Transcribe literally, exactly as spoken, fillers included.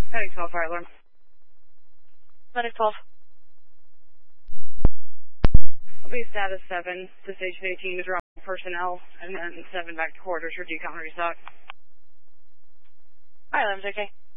Medic twelve, fire alarm. Medic twelve. I'll be status seven to station eighteen to drop personnel, and then seven back to quarters for decon restock. Fire alarm, J K.